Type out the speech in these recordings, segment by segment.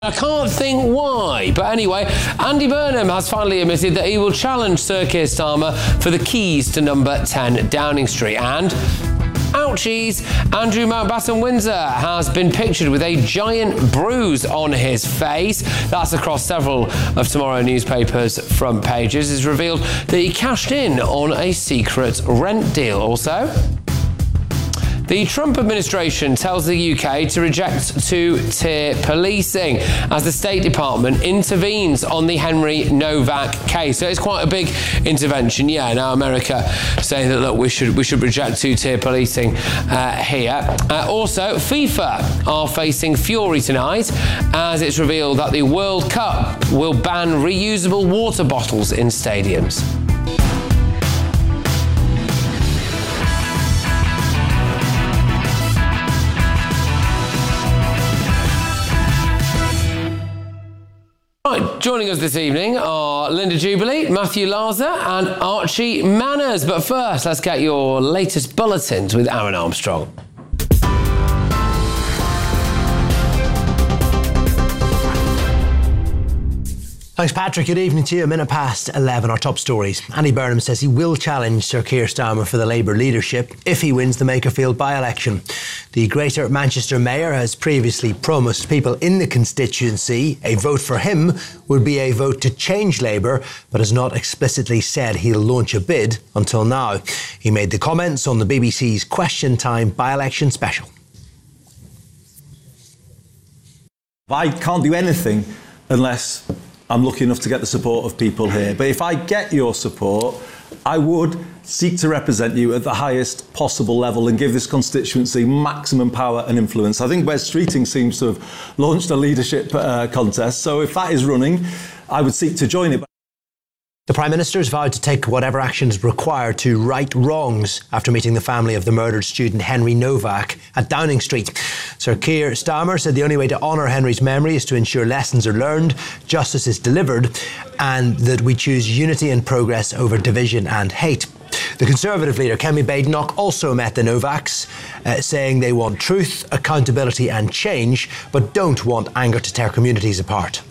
I can't think why, but anyway, Andy Burnham has finally admitted that he will challenge Sir Keir Starmer for the keys to number 10 Downing Street. And ouchies, Andrew Mountbatten-Windsor has been pictured with a giant bruise on his face. That's across several of tomorrow newspapers' front pages. It's revealed that he cashed in on a secret rent deal. Also, the Trump administration tells the UK to reject two-tier policing as the State Department intervenes on the Henry Novak case. So it's quite a big intervention. Yeah, now America saying that, look, we should reject two-tier policing here. Also, FIFA are facing fury tonight as it's revealed that the World Cup will ban reusable water bottles in stadiums. Right, joining us this evening are Linda Jubilee, Matthew Larza and Archie Manners. But first, let's get your latest bulletins with Aaron Armstrong. Thanks, Patrick. Good evening to you. A minute past 11, our top stories. Andy Burnham says he will challenge Sir Keir Starmer for the Labour leadership if he wins the Makerfield by-election. The Greater Manchester Mayor has previously promised people in the constituency a vote for him would be a vote to change Labour, but has not explicitly said he'll launch a bid until now. He made the comments on the BBC's Question Time by-election special. I can't do anything unless I'm lucky enough to get the support of people here. But if I get your support, I would seek to represent you at the highest possible level and give this constituency maximum power and influence. I think Wes Streeting seems to have launched a leadership contest. So if that is running, I would seek to join it. The Prime Minister has vowed to take whatever action is required to right wrongs after meeting the family of the murdered student Henry Novak at Downing Street. Sir Keir Starmer said the only way to honour Henry's memory is to ensure lessons are learned, justice is delivered, and that we choose unity and progress over division and hate. The Conservative leader, Kemi Badenoch, also met the Novaks, saying they want truth, accountability and change, but don't want anger to tear communities apart.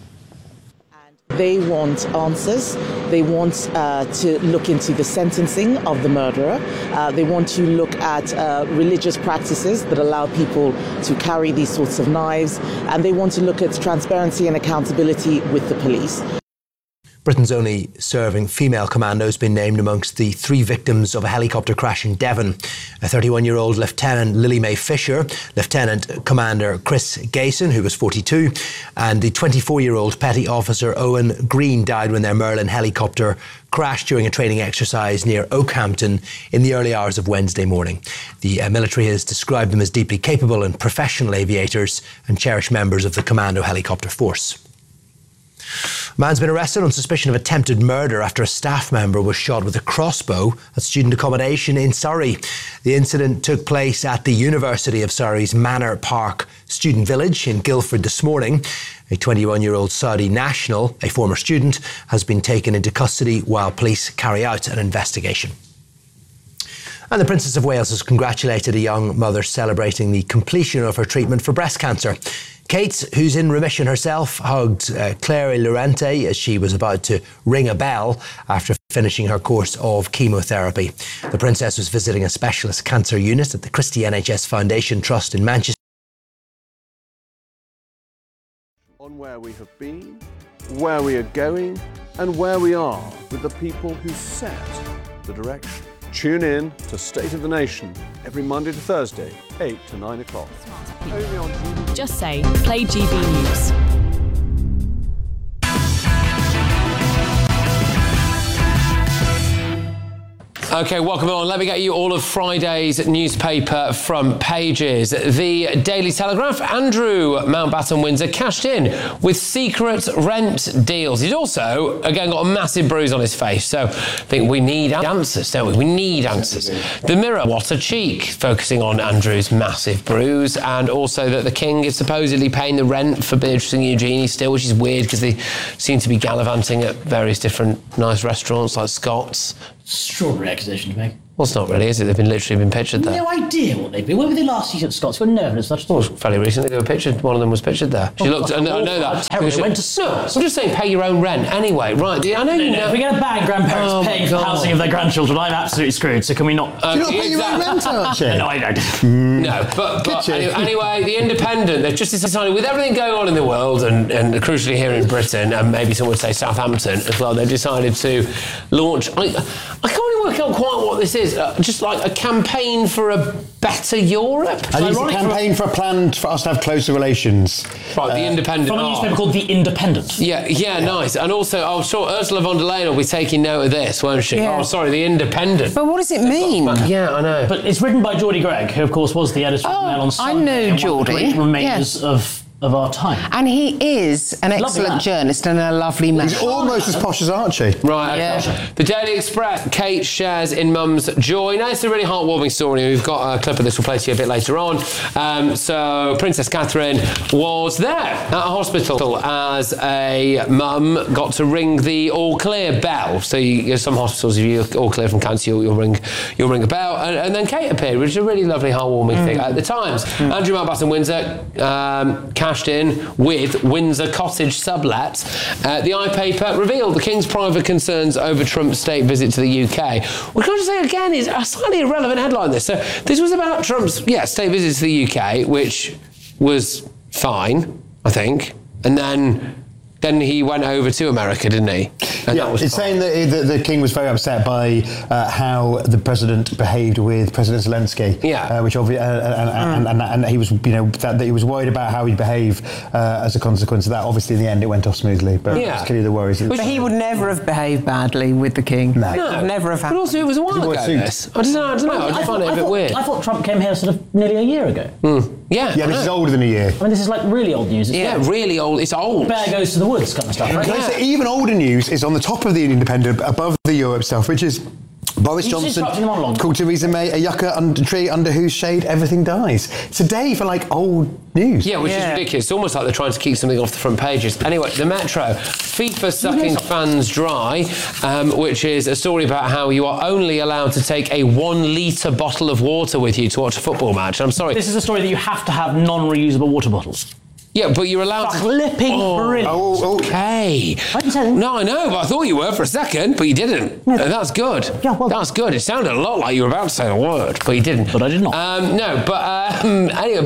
They want answers. They want to look into the sentencing of the murderer. They want to look at religious practices that allow people to carry these sorts of knives. And they want to look at transparency and accountability with the police. Britain's only serving female commando has been named amongst the 3 victims of a helicopter crash in Devon. A 31-year-old Lieutenant Lily Mae Fisher, Lieutenant Commander Chris Gayson, who was 42, and the 24-year-old Petty Officer Owen Green died when their Merlin helicopter crashed during a training exercise near Oakhampton in the early hours of Wednesday morning. The military has described them as deeply capable and professional aviators and cherished members of the Commando Helicopter Force. A man's been arrested on suspicion of attempted murder after a staff member was shot with a crossbow at student accommodation in Surrey. The incident took place at the University of Surrey's Manor Park student village in Guildford this morning. A 21-year-old Saudi national, a former student, has been taken into custody while police carry out an investigation. And the Princess of Wales has congratulated a young mother celebrating the completion of her treatment for breast cancer. Kate, who's in remission herself, hugged Claire Llorente as she was about to ring a bell after finishing her course of chemotherapy. The Princess was visiting a specialist cancer unit at the Christie NHS Foundation Trust in Manchester. On where we have been, where we are going, and where we are with the people who set the direction. Tune in to State of the Nation every Monday to Thursday, 8 to 9 o'clock. Only on GB. Just say, play GB News. OK, welcome on. Let me get you all of Friday's newspaper front pages. The Daily Telegraph, Andrew Mountbatten-Windsor cashed in with secret rent deals. He's also, again, got a massive bruise on his face. So I think we need answers, don't we? We need answers. The Mirror, what a cheek, focusing on Andrew's massive bruise, and also that the King is supposedly paying the rent for Beatrice and Eugenie still, which is weird because they seem to be gallivanting at various different nice restaurants like Scott's. Extraordinary accusation to make. Well, it's not really, is it? They've literally been pictured there. No idea what they've been. When were they last seen at Scots? We've got no evidence of that at all. Fairly recently, they were pictured. One of them was pictured there. She looked. I know that. Terrible. They went to Scots. I'm just saying, pay your own rent anyway. Right? I know you know. If we're going to ban grandparents paying for the housing of their grandchildren, I'm absolutely screwed. So can we not? Do you not pay your own rent, Archie? No, I don't. No, but anyway, the Independent, they've just decided, with everything going on in the world and crucially here in Britain, and maybe some would say Southampton as well, they've decided to launch, I can't really work out quite what this is, just like a campaign for a better Europe. And it's a campaign for a plan for us to have closer relations. Right, the Independent. From a newspaper called The Independent. Yeah, nice. And also, I'm sure Ursula von der Leyen will be taking note of this, won't she? Yeah. Oh, sorry, The Independent. But what does it mean? Yeah, I know. But it's written by Geordie Gregg, who of course was the editor of Mail on Sunday. I know Geordie. One of the great remainders of our time. And he is an excellent journalist and a lovely man. He's almost as posh as Archie. Right, Yeah. The Daily Express, Kate shares in mum's joy. Now, it's a really heartwarming story. We've got a clip of this we'll play to you a bit later on. So, Princess Catherine was there at a hospital as a mum got to ring the all-clear bell. So, some hospitals, if you're all-clear from cancer, you'll ring a bell. And then Kate appeared, which is a really lovely, heartwarming thing. At the Times, Andrew Mountbatten Windsor cashed in with Windsor Cottage sublet. The iPaper revealed the King's private concerns over Trump's state visit to the UK. Which can I just say again is a slightly irrelevant headline. So this was about Trump's state visit to the UK, which was fine, I think, and then he went over to America, didn't he? And that was it's fine. saying that the King was very upset by how the president behaved with President Zelensky. Yeah. Which obviously, and he was, that he was worried about how he'd behave as a consequence of that. Obviously, in the end, it went off smoothly, but it's clearly the worries. But he would never have behaved badly with the King. No. Would never have But happened. also, it was a while ago, this. I don't know. I just find it a bit weird. I thought Trump came here sort of nearly a year ago. Yeah, Yeah, this is older than a year. I mean, this is like really old news. Yeah, really old. It's old. Bear goes to the woods kind of stuff, right? Can I say, even older news is on the top of the Independent, above the Europe stuff, which is Boris You Johnson interrupting them on long. called Theresa May a yucca tree under whose shade everything dies. It's a day for old news. Yeah, which is ridiculous. It's almost like they're trying to keep something off the front pages. Anyway, the Metro, FIFA sucking fans dry, which is a story about how you are only allowed to take a 1 litre bottle of water with you to watch a football match. I'm sorry. This is a story that you have to have non-reusable water bottles. Yeah, but you're allowed to... Flipping brilliant. Okay. I didn't say that. No, I know, but I thought you were for a second, but you didn't. That's good. Yeah, well- That's good. It sounded a lot like you were about to say a word, but you didn't. But I did not. No, but anyway,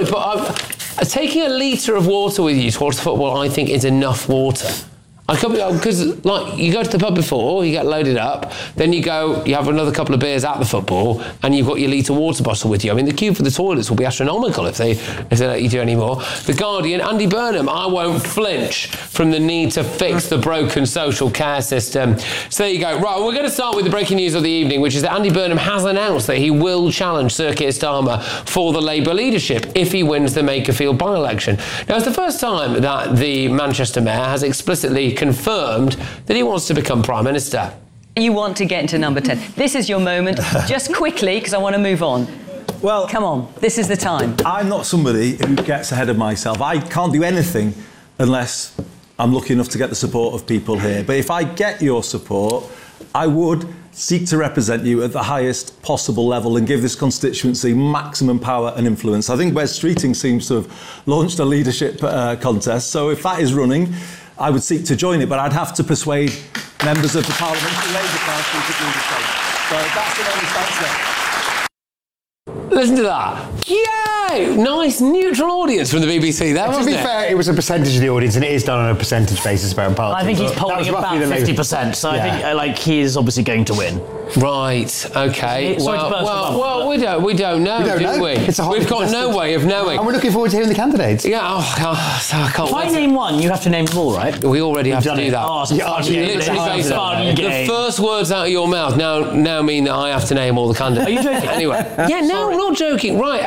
taking a litre of water with you to watch the football, I think, is enough water. Because, you go to the pub before, you get loaded up, then you have another couple of beers at the football, and you've got your litre water bottle with you. I mean, the queue for the toilets will be astronomical if they let you do any more. The Guardian, Andy Burnham, I won't flinch from the need to fix the broken social care system. So there you go. Right, we're going to start with the breaking news of the evening, which is that Andy Burnham has announced that he will challenge Sir Keir Starmer for the Labour leadership if he wins the Makerfield by-election. Now, it's the first time that the Manchester Mayor has explicitly confirmed that he wants to become Prime Minister. You want to get into number 10. This is your moment. Just quickly, because I want to move on. Well, Come on, this is the time. I'm not somebody who gets ahead of myself. I can't do anything unless I'm lucky enough to get the support of people here. But if I get your support, I would seek to represent you at the highest possible level and give this constituency maximum power and influence. I think Wes Streeting seems to have launched a leadership contest. So if that is running, I would seek to join it, but I'd have to persuade members of the Parliamentary Labour Party to do the same. So that's the only stance there. Listen to that. Yay! Nice neutral audience from the BBC there, To wasn't be it? fair, it was a percentage of the audience, and it is done on a percentage basis about party. I think he's That polling was about roughly the Labour- 50%, so I think he is obviously going to win. Right, okay. Sorry to burst the bubble, Well, we don't know, We don't do know. we? It's a highly We've got no contested- way of knowing. And we're looking forward to hearing the candidates. Yeah, I can't If I wait. name one, you have to name them all, right? We already have to done do it. that. Oh, so Yeah, fun actually, game. Literally Fun based on game. the first words out of your mouth now mean that I have to name all the candidates. Are you joking? Anyway. Yeah, no, I'm not joking. Right,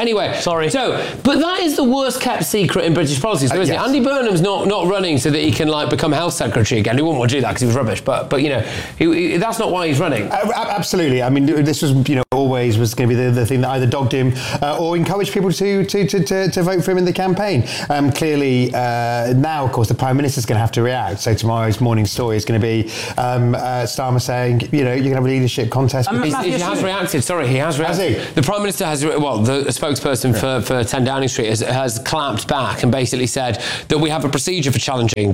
anyway. Sorry. But that is the worst kept secret in British politics, isn't it? Andy Burnham's not running so that he can become health secretary again. He wouldn't want to do that because he was rubbish. But that's not why he's running. Absolutely. I mean, this was always was going to be the thing that either dogged him or encouraged people to vote for him in the campaign. Clearly, now of course the Prime Minister's going to have to react. So tomorrow's morning story is going to be Starmer saying, you're going to have a leadership contest. He has reacted. Sorry, he has reacted. Has he? The Prime Minister has. Well, the spokesperson for 10 Downing Street has clapped back and basically said that we have a procedure for challenging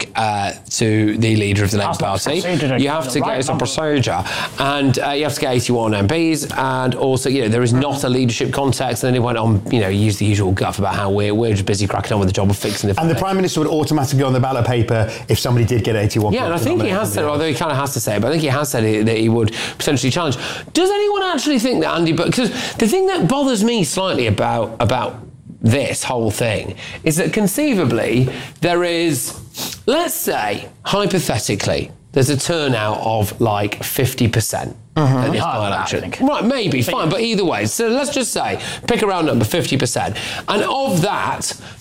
to the leader of the Labour Party. You have to get a procedure, and you have to get 81 MPs, and also, there is not a leadership context. And then he went on, used the usual guff about how we're just busy cracking on with the job of fixing it. And the Prime Minister would automatically go on the ballot paper if somebody did get 81. Yeah, and I think he has said, although he kind of has to say it, but I think he has said that he would potentially challenge. Does anyone actually think that Andy? Because the thing that bothers me slightly about this whole thing is that conceivably there is, let's say, hypothetically, there's a turnout of 50%. In this by-election. Right, maybe, fine, but either way. So let's just say, pick a round number, 50%. And of that,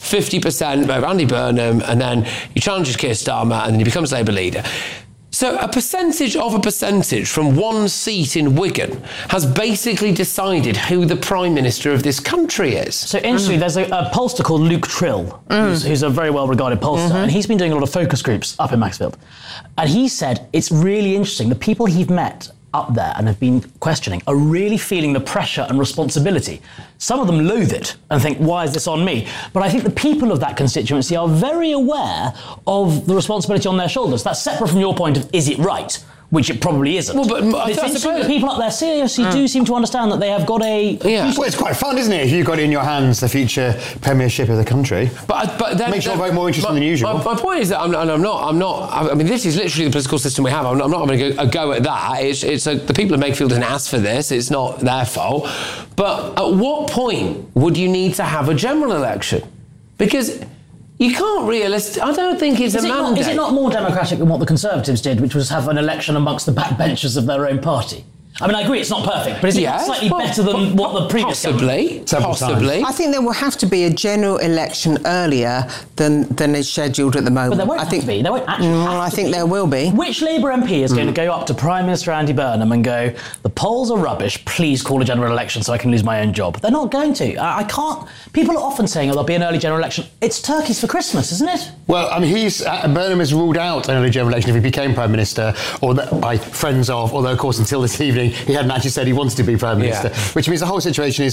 50% of Andy Burnham, and then he challenges Keir Starmer, and then he becomes Labour leader. So a percentage from one seat in Wigan has basically decided who the Prime Minister of this country is. So interestingly, there's a pollster called Luke Trill, who's a very well-regarded pollster, and he's been doing a lot of focus groups up in Maxfield. And he said it's really interesting. The people he's met up there and have been questioning are really feeling the pressure and responsibility. Some of them loathe it and think, why is this on me? But I think the people of that constituency are very aware of the responsibility on their shoulders. That's separate from your point of, is it right? Which it probably isn't. Well, but it's interesting that people up there seriously do seem to understand that they have got a... Yeah. Well, it's quite fun, isn't it, if you've got in your hands the future premiership of the country. But then... Makes your vote more interesting than usual. My point is that I'm not... I mean, this is literally the political system we have. I'm not having a go at that. It's the people of Makefield didn't ask for this. It's not their fault. But at what point would you need to have a general election? Because... you can't I don't think it's a mandate. Is it not more democratic than what the Conservatives did, which was have an election amongst the backbenchers of their own party? I mean, I agree it's not perfect, but is it slightly better than what the previous Possibly. I think there will have to be a general election earlier than is scheduled at the moment. But there won't have to be. There won't actually have to I think there will be. Which Labour MP is going to go up to Prime Minister Andy Burnham and go, the polls are rubbish, please call a general election so I can lose my own job? They're not going to. I can't... People are often saying, there'll be an early general election. It's turkeys for Christmas, isn't it? Well, I mean, Burnham has ruled out an early general election if he became Prime Minister, or by friends of, although, of course, until this evening, he hadn't actually said he wanted to be Prime Minister, which means the whole situation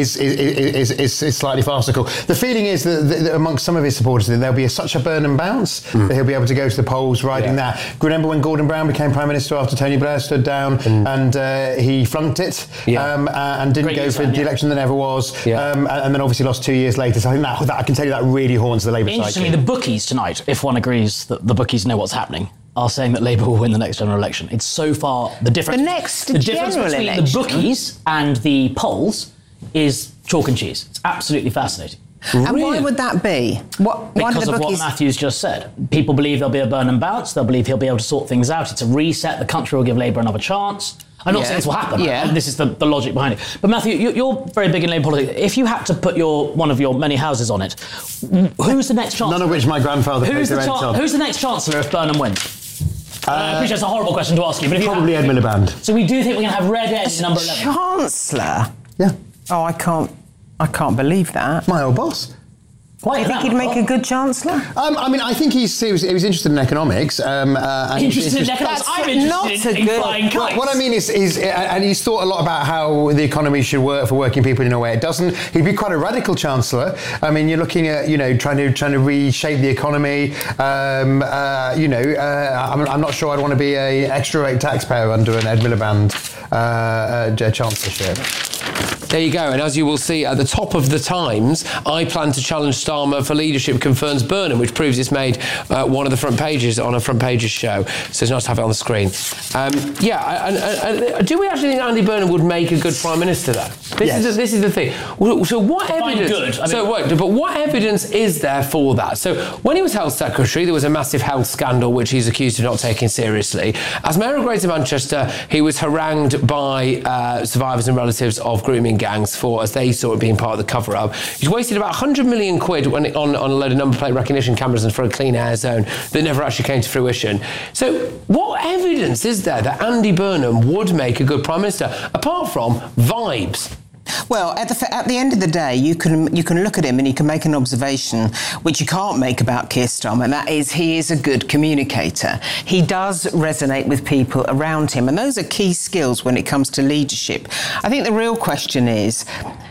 is slightly farcical. The feeling is that amongst some of his supporters, there'll be such a Burnham bounce that he'll be able to go to the polls riding that. Remember when Gordon Brown became Prime Minister after Tony Blair stood down and he flunked it and didn't go for the election that never was, and then obviously lost 2 years later. So I think that I can tell you that really haunts the Labour side. Interestingly, the bookies tonight, if one agrees that the bookies know what's happening, are saying that Labour will win the next general election. It's so far the difference. The difference between the bookies and the polls is chalk and cheese. It's absolutely fascinating. And why would that be? Because of what Matthew's just said. People believe there'll be a Burnham bounce. They'll believe he'll be able to sort things out. It's a reset. The country will give Labour another chance. I'm not saying this will happen. This is the logic behind it. But Matthew, you're very big in Labour politics. If you had to put one of your many houses on it, who's the next chancellor? None of which my grandfather paid the rent on. Who's the next chancellor if Burnham wins? I appreciate it's a horrible question to ask you, but if probably Ed Miliband. So we do think we're going to have Red Ed number 11. Chancellor? Yeah. Oh, I can't believe that. My old boss. Do you think he'd make a good chancellor? I mean, I think he was interested in economics. Interested in economics? I'm interested in flying kites. What I mean is and he's thought a lot about how the economy should work for working people in a way it doesn't. He'd be quite a radical chancellor. I mean, you're looking at trying to reshape the economy. I'm not sure I'd want to be an extra rate taxpayer under an Ed Miliband chancellorship. There you go. And as you will see at the top of the Times, I plan to challenge Starmer for leadership confirms Burnham, which proves it's made one of the front pages on a front pages show. So it's nice to have it on the screen. Do we actually think Andy Burnham would make a good Prime Minister, though? This is the thing. So what evidence? But what evidence is there for that? So when he was Health Secretary, there was a massive health scandal which he's accused of not taking seriously. As Mayor of Greater Manchester, he was harangued by survivors and relatives of grooming gangs for, as they saw it being part of the cover-up. He's wasted about 100 million quid on a load of number plate recognition cameras and for a clean air zone that never actually came to fruition. So what evidence is there that Andy Burnham would make a good Prime Minister, apart from vibes? Well, at the end of the day, you can look at him and you can make an observation which you can't make about Keir Starmer, and that is he is a good communicator. He does resonate with people around him, and those are key skills when it comes to leadership. I think the real question is,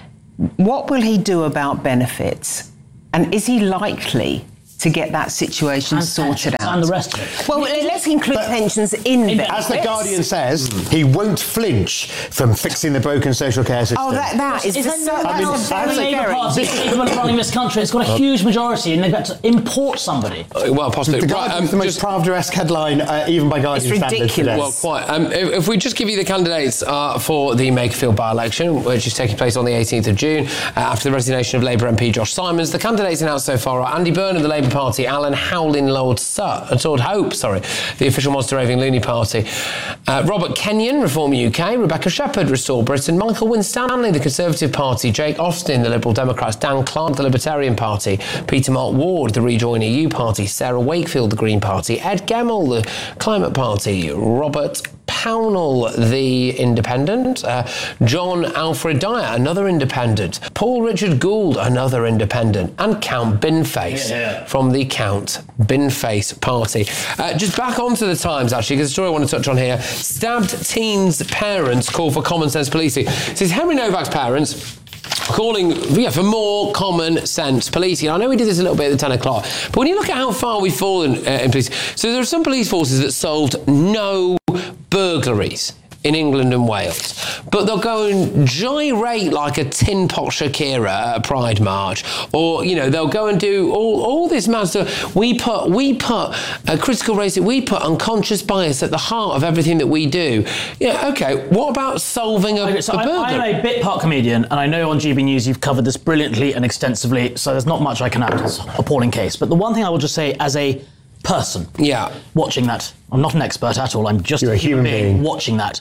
what will he do about benefits? And is he likely to get that situation sorted out? And the rest of it. Well, let's include pensions in benefits. As The Guardian says, he won't flinch from fixing the broken social care system. Oh, that is the Labour Party running this country. It's got a huge majority, and they've got to import somebody. Well, possibly. The Guardian's the most Pravda-esque headline, even by Guardian standards today. Well, quite. If we just give you the candidates for the Makerfield by-election, which is taking place on the 18th of June, after the resignation of Labour MP Josh Simons, the candidates announced so far are Andy Burnham, the Labour Party, Alan Howlin, Lord Hope, the official monster raving Looney Party, Robert Kenyon, Reform UK, Rebecca Shepherd, Restore Britain, Michael Winstanley, the Conservative Party, Jake Austin, the Liberal Democrats, Dan Clark, the Libertarian Party, Peter Mark Ward, the Rejoin EU Party, Sarah Wakefield, the Green Party, Ed Gemmell, the Climate Party, Robert Pownall, the Independent, John Alfred Dyer, another Independent, Paul Richard Gould, another Independent, and Count Binface from the Count Binface Party. Just back onto the Times, actually, because the story I want to touch on here. Stabbed teens' parents call for common sense policing. This is Henry Novak's parents calling for more common sense policing. I know we did this a little bit at the 10 o'clock, but when you look at how far we've fallen in police, so there are some police forces that solved no burglaries in England and Wales, but they'll go and gyrate like a tin pot Shakira at a Pride March, or they'll go and do all this mad stuff. We put critical race, we put unconscious bias at the heart of everything that we do. Okay, what about solving a burglary? I'm a bit part comedian, and I know on GB News you've covered this brilliantly and extensively, so there's not much I can add to this appalling case. But the one thing I will just say as a person watching that, I'm not an expert at all, I'm just a human being watching that.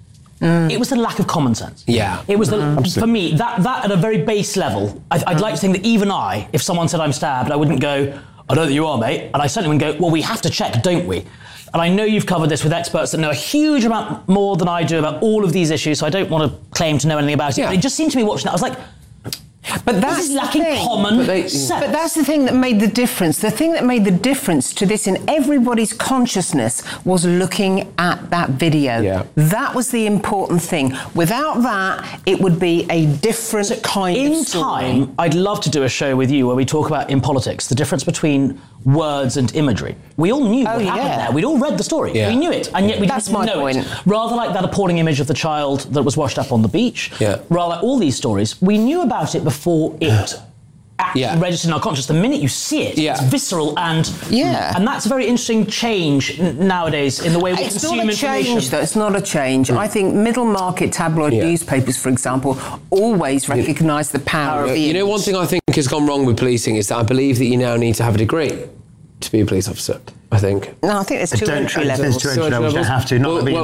It was the lack of common sense. Yeah. It was for me, that at a very base level, I'd like to think that even if someone said I'm stabbed, I wouldn't go, I know that you are, mate. And I certainly wouldn't go, well, we have to check, don't we? And I know you've covered this with experts that know a huge amount more than I do about all of these issues, so I don't want to claim to know anything about it. But it just seemed to me watching that, I was like, but that's lacking common sense. But that's the thing that made the difference. The thing that made the difference to this in everybody's consciousness was looking at that video. Yeah. That was the important thing. Without that, it would be a different kind of story. In time, I'd love to do a show with you where we talk about, in politics, the difference between words and imagery. We all knew what happened there. We'd all read the story. Yeah. We knew it, and yet we didn't know it. Rather like that appalling image of the child that was washed up on the beach, rather like all these stories, we knew about it before it registered in our consciousness. The minute you see it, it's visceral, and that's a very interesting change nowadays in the way we consume information. It's not a change, though. It's not a change. I think middle market tabloid newspapers, for example, always recognise the power of the image. One thing I think has gone wrong with policing is that I believe that you now need to have a degree to be a police officer. I think. No, I think there's two entry levels. There's two entry levels. You don't have to.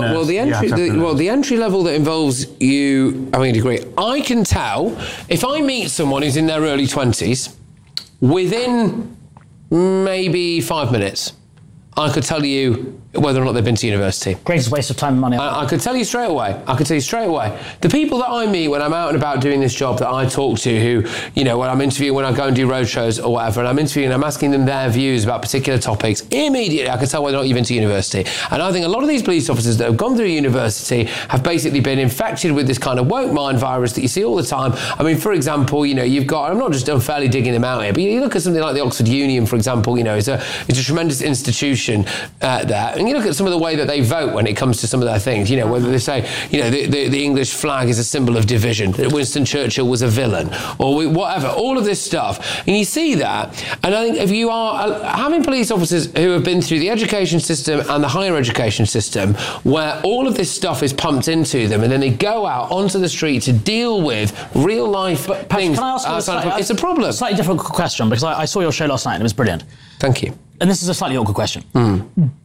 The entry level that involves you having a degree. I can tell if I meet someone who's in their early 20s, within maybe 5 minutes, I could tell you whether or not they've been to university. Greatest waste of time and money. I could tell you straight away. The people that I meet when I'm out and about doing this job that I talk to, who, when I'm interviewing, when I go and do road shows or whatever, and I'm interviewing, I'm asking them their views about particular topics, immediately I can tell whether or not you've been to university. And I think a lot of these police officers that have gone through university have basically been infected with this kind of woke mind virus that you see all the time. I mean, for example, you've got, I'm not just unfairly digging them out here, but you look at something like the Oxford Union, for example, it's a tremendous institution there. And you look at some of the way that they vote when it comes to some of their things, whether they say, the English flag is a symbol of division, that Winston Churchill was a villain, or whatever, all of this stuff. And you see that, and I think if you are having police officers who have been through the education system and the higher education system, where all of this stuff is pumped into them, and then they go out onto the street to deal with real life things. Can I ask it's a problem. Slightly different question, because I saw your show last night and it was brilliant. Thank you. And this is a slightly awkward question.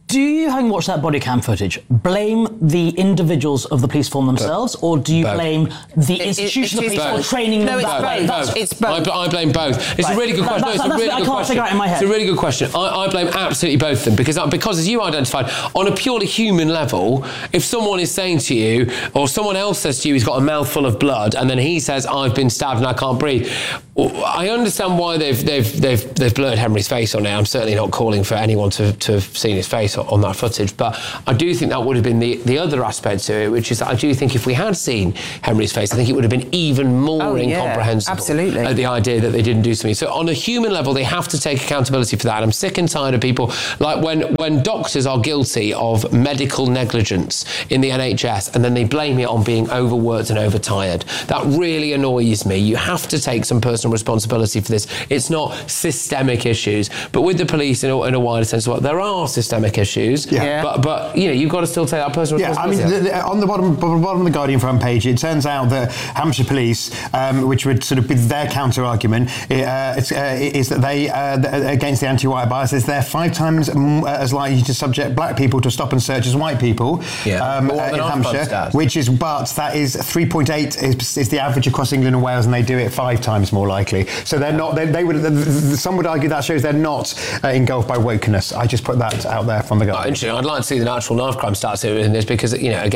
Do you, having watched that body cam footage, blame the individuals of the police force themselves, or do you blame the institution of the police for training them that way? It's both. I blame both. It's a really good question. That's the bit I can't figure out in my head. It's a really good question. I blame absolutely both of them because as you identified, on a purely human level, if someone is saying to you, or someone else says to you, he's got a mouthful of blood, and then he says, I've been stabbed and I can't breathe. I understand why they've blurred Henry's face on it. I'm certainly not calling for anyone to have seen his face on that footage, but I do think that would have been the other aspect to it, which is that I do think if we had seen Henry's face, I think it would have been even more incomprehensible. Absolutely. At the idea that they didn't do something. So on a human level, they have to take accountability for that. And I'm sick and tired of people like when doctors are guilty of medical negligence in the NHS and then they blame it on being overworked and overtired. That really annoys me. You have to take some personal responsibility for this. It's not systemic issues, but with the police in a wider sense, well, there are systemic issues. But you've got to still take that personal responsibility. On the bottom of the Guardian front page, it turns out that Hampshire Police, which would sort of be their counter argument, is that they against the anti-white bias, is they're 5 times as likely to subject black people to stop and search as white people in Hampshire, but that is 3.8 is the average across England and Wales, and they do it 5 times more likely. So they're not. Some would argue that shows they're not engulfed by wokeness. I just put that out there from the Guardian. Interesting. I'd like to see the natural knife crime stats in this because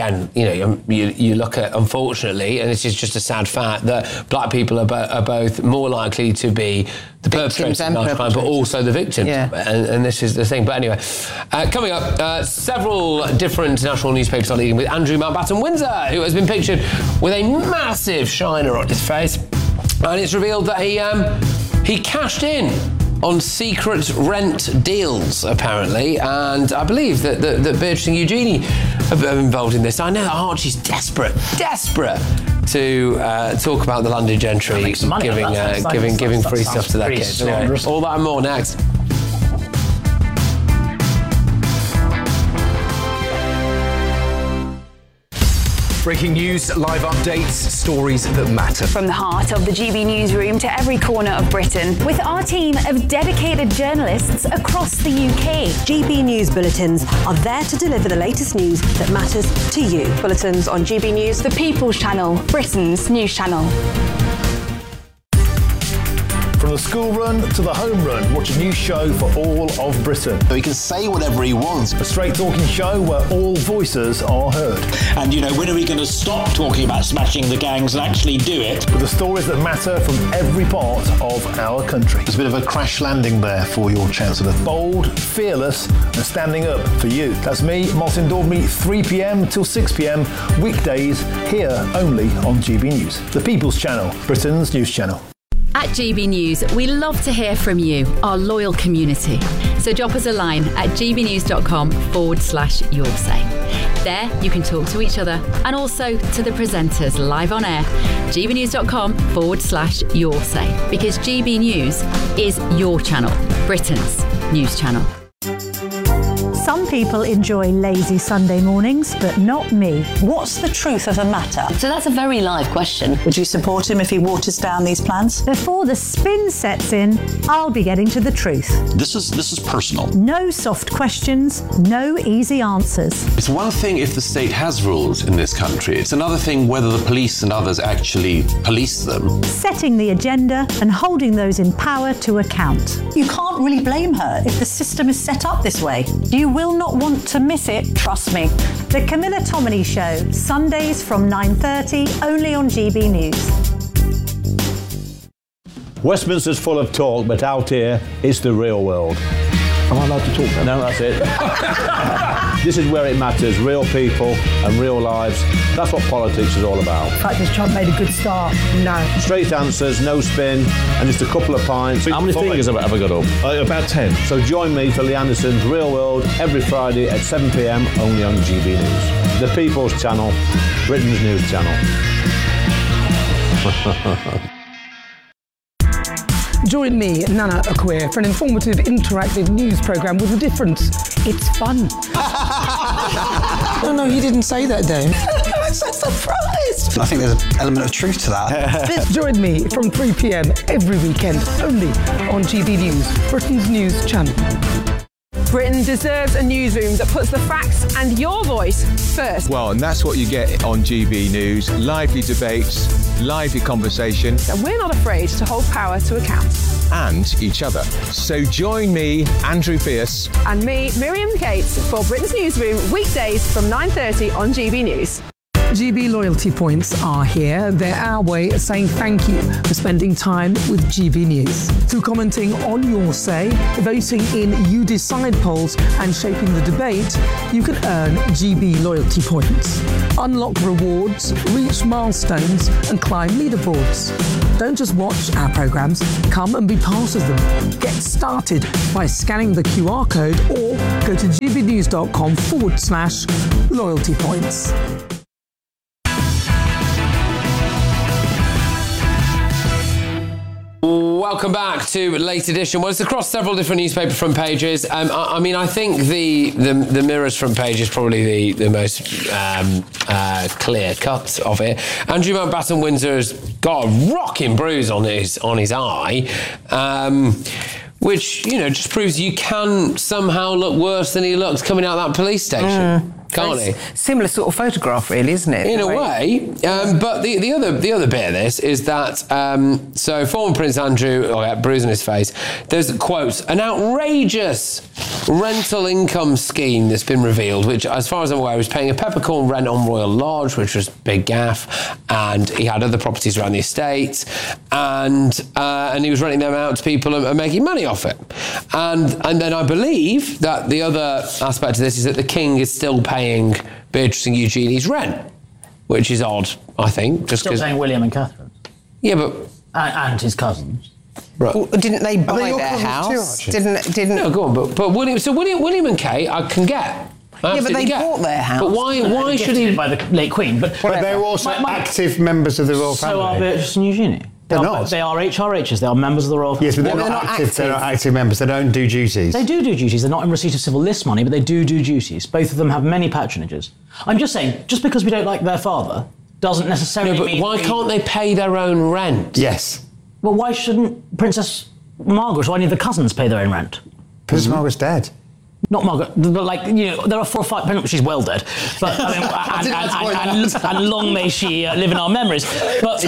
you look at, unfortunately, and this is just a sad fact that black people are both more likely to be the perpetrators of knife crime, but also the victims. And this is the thing. But anyway, coming up, several different national newspapers are leading with Andrew Mountbatten-Windsor, who has been pictured with a massive shiner on his face, and it's revealed that he cashed in on secret rent deals, apparently, and I believe that Beatrice and Eugenie are involved in this. I know that Archie's desperate to talk about the London gentry giving free stuff to their kids. Anyway, all that and more next. Breaking news, live updates, stories that matter. From the heart of the GB newsroom to every corner of Britain, with our team of dedicated journalists across the UK. GB News Bulletins are there to deliver the latest news that matters to you. Bulletins on GB News, the People's Channel, Britain's news channel. From the school run to the home run, watch a new show for all of Britain. So he can say whatever he wants. A straight talking show where all voices are heard. And when are we going to stop talking about smashing the gangs and actually do it? With the stories that matter from every part of our country. There's a bit of a crash landing there for your Chancellor. Bold, fearless and standing up for you. That's me, Martin Daubney, 3 p.m. till 6 p.m. weekdays, here only on GB News. The People's Channel, Britain's news channel. At GB News, we love to hear from you, our loyal community. So drop us a line at gbnews.com/your say. There you can talk to each other and also to the presenters live on air. gbnews.com/your say. Because GB News is your channel, Britain's news channel. Some people enjoy lazy Sunday mornings, but not me. What's the truth of the matter? So that's a very live question. Would you support him if he waters down these plans? Before the spin sets in, I'll be getting to the truth. This is personal. No soft questions, no easy answers. It's one thing if the state has rules in this country. It's another thing whether the police and others actually police them. Setting the agenda and holding those in power to account. You can't really blame her if the system is set up this way. You will not want to miss it, trust me. The Camilla Tominey Show, Sundays from 9:30, only on GB News. Westminster's full of talk, but out here, it's the real world. Am I allowed to talk now? No, that's it. This is where it matters, real people and real lives. That's what politics is all about. In fact, has Trump made a good start? No. Straight answers, no spin, and just a couple of pints. How many fingers have I ever got up? About 10. So join me for Lee Anderson's Real World every Friday at 7 p.m, only on GB News. The People's Channel, Britain's news channel. Join me, Nana Akweer, for an informative, interactive news programme with a difference. It's fun. No, you didn't say that, Dave. I'm so surprised. I think there's an element of truth to that. Join me from 3 p.m. every weekend, only on GB News, Britain's news channel. Britain deserves a newsroom that puts the facts and your voice first. Well, and that's what you get on GB News. Lively debates, lively conversation. And we're not afraid to hold power to account. And each other. So join me, Andrew Pierce. And me, Miriam Cates, for Britain's Newsroom, weekdays from 9:30 on GB News. GB loyalty points are here. They're our way of saying thank you for spending time with GB News. Through commenting on your say, voting in You Decide polls and shaping the debate, you can earn GB loyalty points. Unlock rewards, reach milestones and climb leaderboards. Don't just watch our programmes, come and be part of them. Get started by scanning the QR code or go to gbnews.com/loyalty points. Welcome back to Late Edition. Well, it's across several different newspaper front pages. I mean, I think the Mirror's front page is probably the most clear cut of it. Andrew Mountbatten Windsor has got a rocking bruise on his eye, which, you know, just proves you can somehow look worse than he looked coming out of that police station. Can't he? Similar sort of photograph, really, isn't it? In a way. But the other bit of this is that, so former Prince Andrew, bruise on his face, there's, quote, an outrageous rental income scheme that's been revealed, which, as far as I'm aware, was paying a peppercorn rent on Royal Lodge, which was big gaff, and he had other properties around the estate, and he was renting them out to people and making money off it. And then I believe that the other aspect of this is that the King is still paying Beatrice and Eugenie's rent, which is odd, I think. Just still paying William and Catherine. Yeah, but and his cousins. Right. Well, didn't they buy their house? Didn't? No, go on. But William and Kate, I can get. Yeah, but they bought their house. But why should he? By the late Queen. But they're also active members of the royal family. So are Beatrice and Eugenie. They're not. They are HRHs. They are members of the royal family. Yes, but they're not active. They're not active members. They don't do duties. They do duties. They're not in receipt of civil list money, but they do duties. Both of them have many patronages. I'm just saying, just because we don't like their father doesn't necessarily mean... Why can't they pay their own rent? Yes. Well, why shouldn't Princess Margaret or any of the cousins pay their own rent? Princess Margaret's dead. Not Margaret, but like, you know, there are 4 or 5, she's well dead. But, I mean, and long may she live in our memories. But,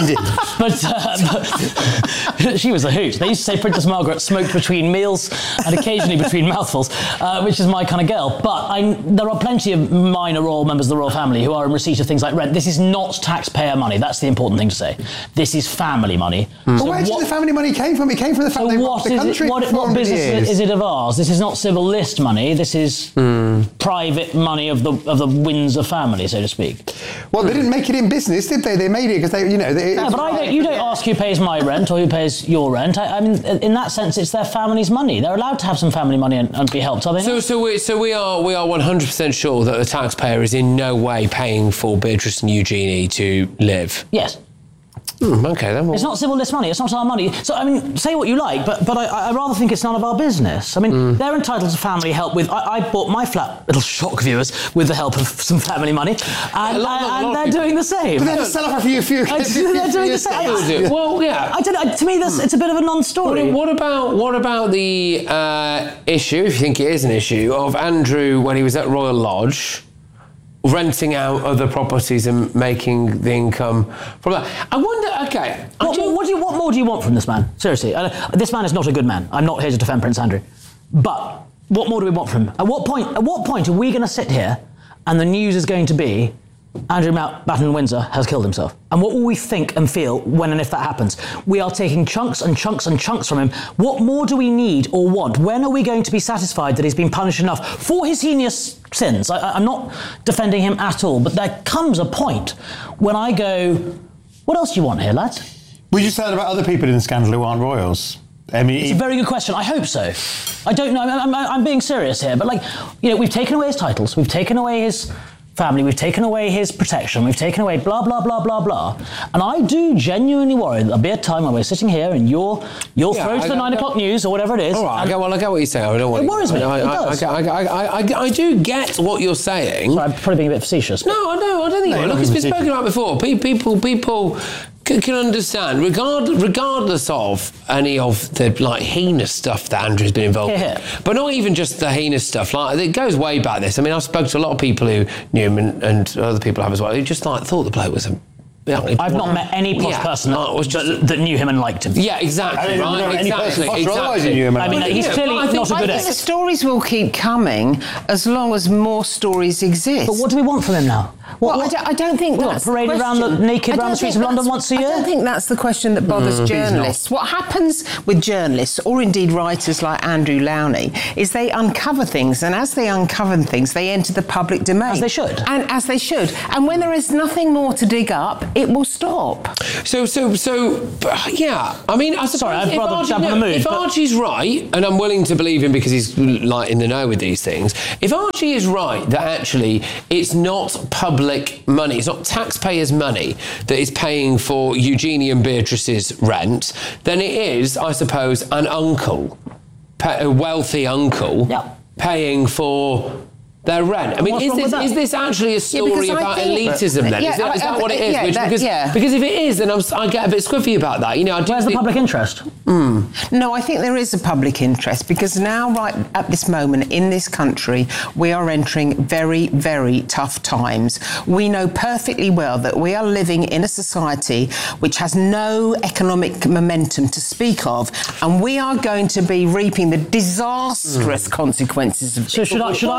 but she was a hoot. They used to say Princess Margaret smoked between meals and occasionally between mouthfuls, which is my kind of girl. But there are plenty of minor royal members of the royal family who are in receipt of things like rent. This is not taxpayer money. That's the important thing to say. This is family money. But where did the family money came from? It came from the fact they robbed the country for 400 what business is it of ours? This is not civil list money. This is private money of the Windsor family, so to speak. Well, they didn't make it in business, did they? They made it because they, you know. No, but you don't ask who pays my rent or who pays your rent. I mean, in that sense, it's their family's money. They're allowed to have some family money and be helped, are they? So we are 100% sure that the taxpayer is in no way paying for Beatrice and Eugenie to live. Yes. Okay, then. It's not civil list money. It's not our money. So, I mean, say what you like, but I rather think it's none of our business. I mean, they're entitled to family help with... I bought my flat, little shock viewers, with the help of some family money, and they're doing the same. But they'll sell off a few they're doing the same. Well, yeah. To me, it's a bit of a non-story. What about the issue, if you think it is an issue, of Andrew, when he was at Royal Lodge, renting out other properties and making the income from that? I wonder, okay... What more do you want from this man? Seriously, this man is not a good man. I'm not here to defend Prince Andrew. But what more do we want from him? At what point are we going to sit here and the news is going to be Andrew Mountbatten Windsor has killed himself? And what will we think and feel when and if that happens? We are taking chunks and chunks and chunks from him. What more do we need or want? When are we going to be satisfied that he's been punished enough for his heinous sins? I'm not defending him at all, but there comes a point when I go, what else do you want here, lads? Would you say that about other people in the scandal who aren't royals? I mean, it's a very good question. I hope so. I don't know. I'm being serious here, but we've taken away his titles, we've taken away his family, we've taken away his protection, we've taken away blah, blah, blah, blah, blah. And I do genuinely worry that there'll be a time when we're sitting here and you'll throw to the 9 o'clock news or whatever it is. All right, I get what you're saying. I don't want it worries me. I do get what you're saying. Sorry, I'm probably being a bit facetious. No, I don't think Look, it's been spoken about before. People can understand, regardless of any of the heinous stuff that Andrew's been involved in, but not even just the heinous stuff. Like, it goes way back. This. I mean, I've spoken to a lot of people who knew him, and other people have as well, who just thought the bloke was a. I've not met any posh person that knew him and liked him. Yeah, exactly. Exactly. I mean, he's clearly not a good egg. The stories will keep coming as long as more stories exist. But what do we want from him now? I don't think that's parade naked around the streets of London once a year? I don't think that's the question that bothers journalists. What happens with journalists, or indeed writers like Andrew Lowney, is they uncover things, and as they uncover things, they enter the public domain. As they should. And when there is nothing more to dig up, it will stop. So, yeah. I mean, I suppose if Archie's right, and I'm willing to believe him because he's in the know with these things, if Archie is right that actually it's not public money, it's not taxpayers' money that is paying for Eugenie and Beatrice's rent, then it is, I suppose, an uncle, a wealthy uncle, paying for their rent. I mean, is this actually a story about elitism then? Is that what it is? Because if it is, then I get a bit squiffy about that. Where's the public interest? No, I think there is a public interest, because now, right at this moment in this country, we are entering very, very tough times. We know perfectly well that we are living in a society which has no economic momentum to speak of, and we are going to be reaping the disastrous consequences of So should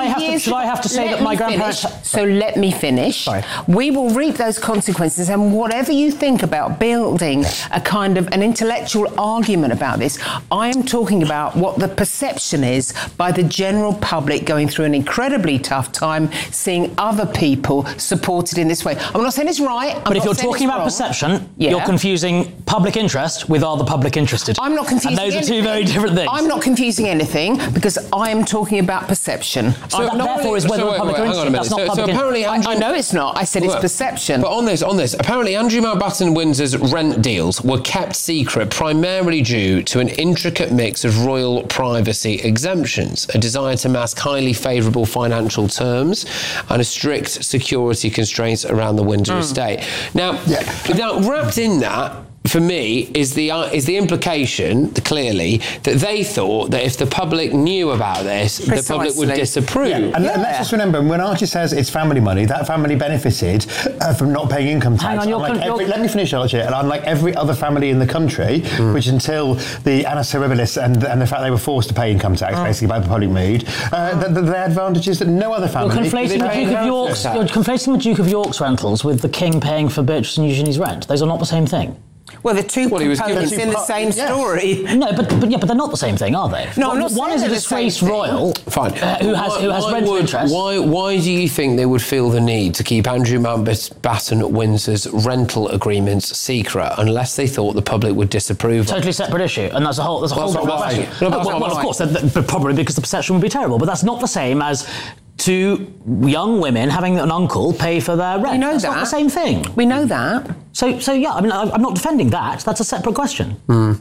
I have to say that my grandparents... So let me finish. Sorry. We will reap those consequences, and whatever you think about building a kind of an intellectual argument about this, I am talking about what the perception is by the general public going through an incredibly tough time, seeing other people supported in this way. I'm not saying it's right. But if you're talking about perception, you're confusing public interest with are the public interested. I'm not confusing anything. And those are two very different things. I'm not confusing anything, because I am talking about perception. Therefore, is whether public interest. That's not public interest. I know it's not. I said it's perception. But on this, apparently Andrew Mountbatten Windsor's rent deals were kept secret primarily due to an intricate mix of royal privacy exemptions, a desire to mask highly favourable financial terms, and a strict security constraints around the Windsor estate. Now, wrapped in that, for me, is the implication, clearly, that they thought that if the public knew about this, the public would disapprove. Yeah. And let's just remember, when Archie says it's family money, that family benefited from not paying income tax. Let me finish, Archie. And unlike every other family in the country, which until the Annus Horribilis and the fact they were forced to pay income tax, basically by the public mood, the advantages that no other family... You're conflating the Duke of York's rentals with the King paying for Beatrice and Eugenie's rent. Those are not the same thing. Well, the two components in the same story. No, but they're not the same thing, are they? No, I'm not one is a disgraced royal, who has rental interest. Why do you think they would feel the need to keep Andrew Mountbatten Windsor's rental agreements secret unless they thought the public would disapprove? Totally separate issue, and that's a whole different question. Well, of course, probably because the perception would be terrible, but that's not the same as two young women having an uncle pay for their rent. We know that's that. Not the same thing. We know that. So yeah, I mean, I'm not defending that. That's a separate question.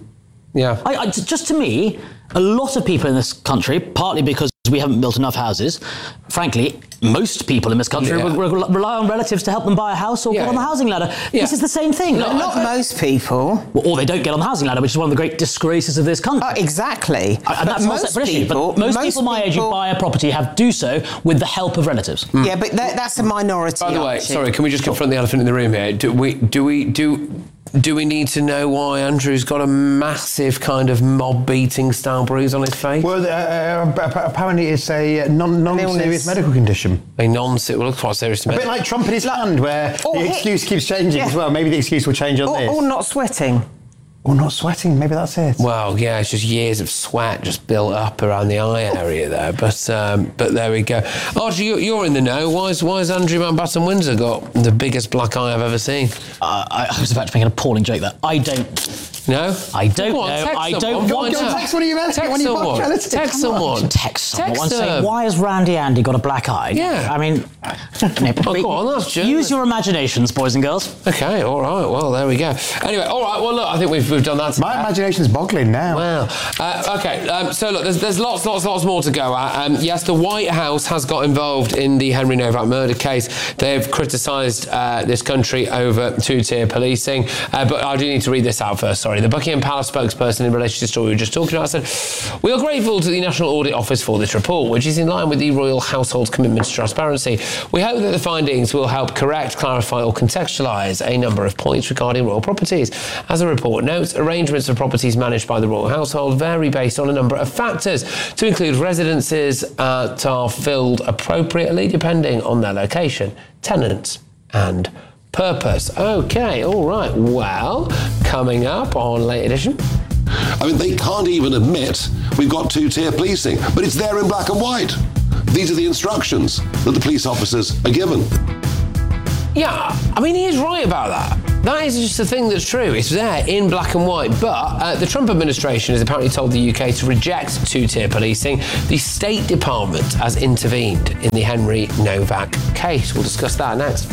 Yeah. Just to me, a lot of people in this country, partly because we haven't built enough houses, frankly, most people in this country rely on relatives to help them buy a house or get on the housing ladder. This is the same thing. Not most people. Or they don't get on the housing ladder, which is one of the great disgraces of this country. Exactly. And that's not a separate issue. But most people my age who buy a property do so with the help of relatives. Yeah, but that's a minority. By the way, sorry, can we just confront the elephant in the room here? Do we need to know why Andrew's got a massive kind of mob-beating style bruise on his face? Well, apparently it's a non-serious medical condition. Well, quite serious. A bit like Trump in his hand, where the excuse keeps changing as well. Maybe the excuse will change on this. Or not sweating. Or not sweating, maybe that's it. Well, yeah, it's just years of sweat just built up around the eye area there. But there we go. Archie, you're in the know. Why has Andrew Mountbatten Windsor got the biggest black eye I've ever seen? I was about to make an appalling joke there. I don't No? I don't Go on, know. text I someone. don't Find want to. out. Text one of your mates. Text someone. Text someone. Text someone. Text Say, them. why has Randy Andy got a black eye? Yeah. I mean, Go on, that's journalism. use your imaginations, boys and girls. Okay, all right. Well, there we go. Anyway, all right. Well, look, I think we've done that. My imagination's boggling now. Wow. Okay. So look, there's lots more to go at. Yes, the White House has got involved in the Henry Novak murder case. They've criticised this country over two-tier policing. But I do need to read this out first. Sorry. The Buckingham Palace spokesperson in relation to the story we were just talking about said, "We are grateful to the National Audit Office for this report, which is in line with the Royal Household's commitment to transparency. We hope that the findings will help correct, clarify or contextualise a number of points regarding royal properties. As the report notes, arrangements for properties managed by the royal household vary based on a number of factors, to include residences that are filled appropriately depending on their location, tenants and purpose." Okay, all right. Well, coming up on Late Edition. I mean, they can't even admit we've got two-tier policing, but it's there in black and white. These are the instructions that the police officers are given. Yeah, I mean, he is right about that. That is just a thing that's true. It's there in black and white. But the Trump administration has apparently told the UK to reject two-tier policing. The State Department has intervened in the Henry Novak case. We'll discuss that next.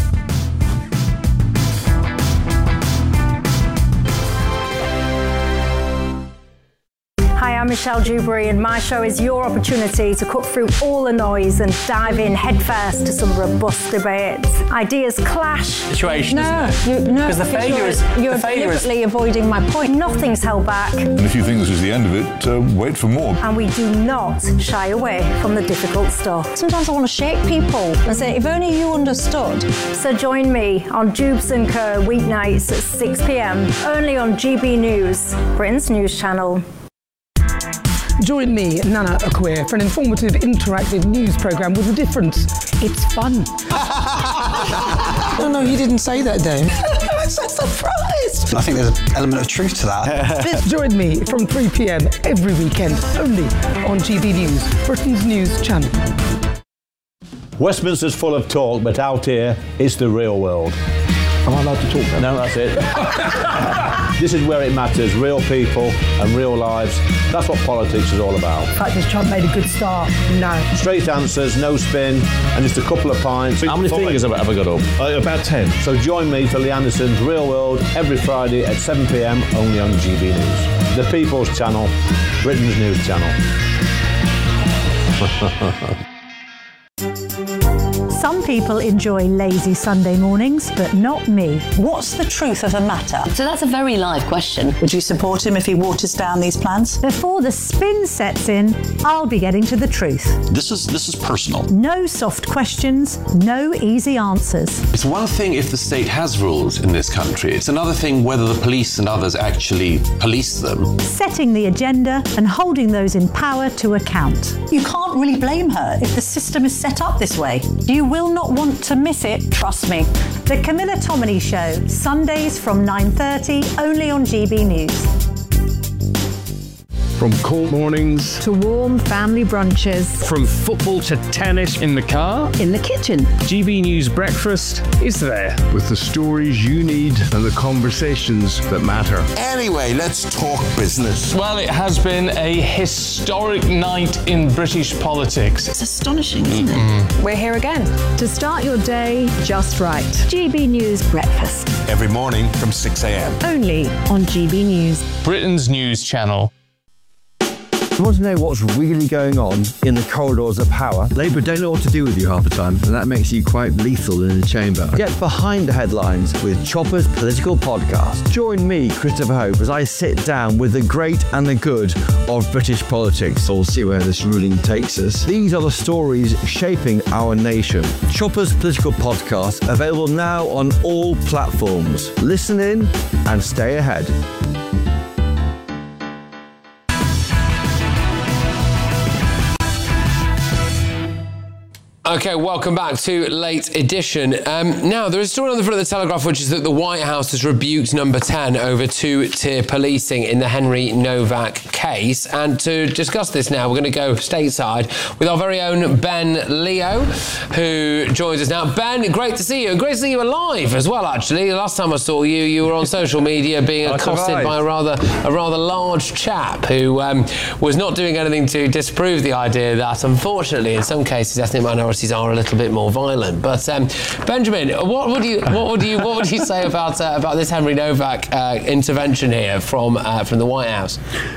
Hi, I'm Michelle Dewberry, and my show is your opportunity to cut through all the noise and dive in headfirst to some robust debates. Ideas clash. Situation, No, isn't it? no, Because the failure is you're deliberately avoiding my point. Nothing's held back, And if you think this is the end of it, wait for more. and we do not shy away from the difficult stuff. Sometimes I want to shake people and say, if only you understood. So join me on Jubes and Co weeknights at 6 p.m. only on GB News, Britain's news channel. Join me, Nana Akwe, for an informative, interactive news programme with a difference. It's fun. No, he didn't say that, Dave. I'm so surprised. I think there's an element of truth to that. Join me from 3 p.m. every weekend, only on GB News, Britain's news channel. Westminster's full of talk, but out here, it's the real world. Am I allowed to talk then? No, that's it. This is where it matters, real people and real lives. That's what politics is all about. In fact, has Trump made a good start? No. Straight answers, no spin, and just a couple of pints. How many fingers have I ever got up? About 10. So join me for Lee Anderson's Real World every Friday at 7 p.m. only on GB News. The People's Channel, Britain's news channel. Some people enjoy lazy Sunday mornings, but not me. What's the truth of the matter? So that's a very live question. Would you support him if he waters down these plans? Before the spin sets in, I'll be getting to the truth. This is personal. No soft questions, no easy answers. It's one thing if the state has rules in this country. It's another thing whether the police and others actually police them. Setting the agenda and holding those in power to account. You can't really blame her if the system is set up this way. You will not want to miss it, trust me. The Camilla Tominey Show, Sundays from 9:30, only on GB News. From cold mornings to warm family brunches, from football to tennis in the car, in the kitchen. GB News Breakfast is there with the stories you need and the conversations that matter. Anyway, let's talk business. Well, it has been a historic night in British politics. It's astonishing, isn't it? We're here again to start your day just right. GB News Breakfast. Every morning from 6 a.m. Only on GB News. Britain's news channel. You want to know what's really going on in the corridors of power? Labour don't know what to do with you half the time, and that makes you quite lethal in the chamber. Get behind the headlines with Chopper's Political Podcast. Join me, Christopher Hope, as I sit down with the great and the good of British politics. We'll see where this ruling takes us. These are the stories shaping our nation. Chopper's Political Podcast, available now on all platforms. Listen in and stay ahead. Okay, welcome back to Late Edition. Now, there is a story on the front of the Telegraph, which is that the White House has rebuked Number 10 over two-tier policing in the Henry Novak case. And to discuss this now, we're going to go stateside with our very own Ben Leo, who joins us now. Ben, great to see you. Great to see you alive as well, actually. The last time I saw you, you were on social media being accosted by a rather large chap who was not doing anything to disprove the idea that, unfortunately, in some cases, ethnic minorities are a little bit more violent. But Benjamin, what would you say about this Henry Novak intervention here from the White House?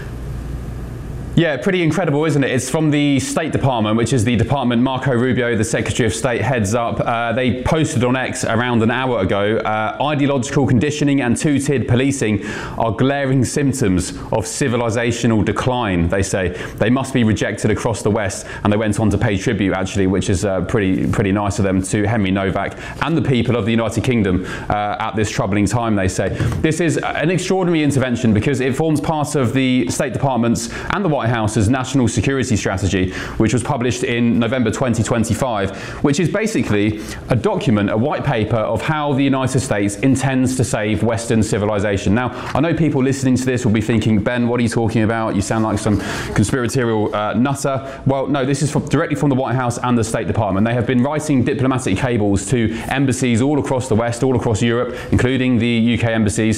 Yeah, pretty incredible, isn't it? It's from the State Department, which is the department Marco Rubio, the Secretary of State, heads up. They posted on X around an hour ago, ideological conditioning and two-tiered policing are glaring symptoms of civilizational decline, they say. They must be rejected across the West. And they went on to pay tribute, actually, which is pretty nice of them, to Henry Novak and the people of the United Kingdom at this troubling time, they say. This is an extraordinary intervention because it forms part of the State Department's and the White House's National Security Strategy, which was published in November 2025, which is basically a document, a white paper of how the United States intends to save Western civilization. Now, I know people listening to this will be thinking, Ben, what are you talking about? You sound like some conspiratorial nutter. Well, no, this is directly from the White House and the State Department. They have been writing diplomatic cables to embassies all across the West, all across Europe, including the UK embassies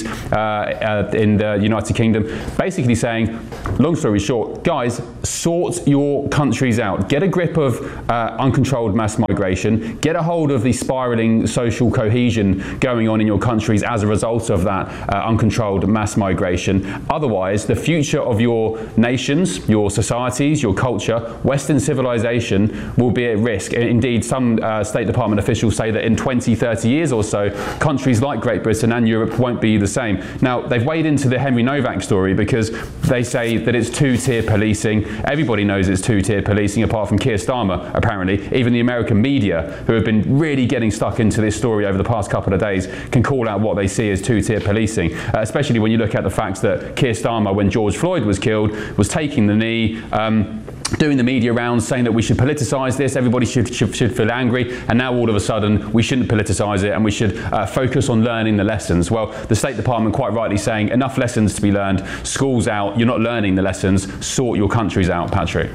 in the United Kingdom, basically saying, long story short, guys, sort your countries out. Get a grip of uncontrolled mass migration. Get a hold of the spiralling social cohesion going on in your countries as a result of that uncontrolled mass migration. Otherwise, the future of your nations, your societies, your culture, Western civilization will be at risk. Indeed, some State Department officials say that in 20, 30 years or so, countries like Great Britain and Europe won't be the same. Now, they've weighed into the Henry Novak story because they say that it's two-tier policing. Everybody knows it's two-tier policing apart from Keir Starmer, apparently. Even the American media, who have been really getting stuck into this story over the past couple of days, can call out what they see as two-tier policing, especially when you look at the fact that Keir Starmer, when George Floyd was killed, was taking the knee, doing the media rounds, saying that we should politicise this, everybody should feel angry, and now all of a sudden we shouldn't politicise it and we should focus on learning the lessons. Well, the State Department quite rightly saying enough lessons to be learned, schools out, you're not learning the lessons, sort your countries out, Patrick.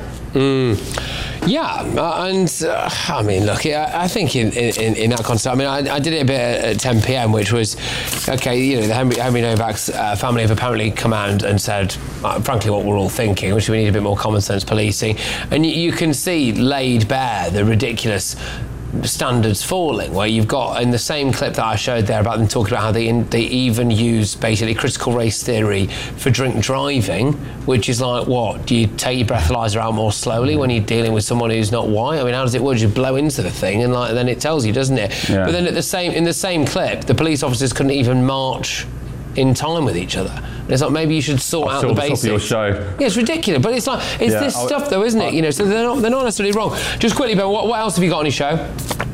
Yeah, and I mean, look, I think in that context, I mean, I did it a bit at 10 p.m, which was, okay, you know, the Henry Novak's family have apparently come out and said, frankly, what we're all thinking, which we need a bit more common sense policing. And you can see laid bare the ridiculous standards falling, where you've got, in the same clip that I showed there about them talking about how they even use basically critical race theory for drink driving, which is like, what, do you take your breathalyzer out more slowly when you're dealing with someone who's not white? I mean, how does it work? You blow into the thing and then it tells you, doesn't it? Yeah. But then in the same clip, the police officers couldn't even march in time with each other. And it's like, maybe you should sort out the basics. Your show. Yeah, it's ridiculous, but it's like, it's this stuff though, isn't it? You know, so they're not necessarily wrong. Just quickly, Ben, what else have you got on your show?